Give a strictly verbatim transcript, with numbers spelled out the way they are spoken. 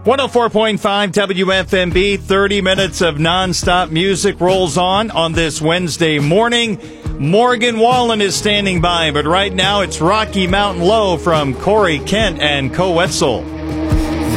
one oh four point five W F M B, thirty minutes of nonstop music rolls on on this Wednesday morning. Morgan Wallen is standing by, but right now it's Rocky Mountain Low from Corey Kent and Co Wetzel.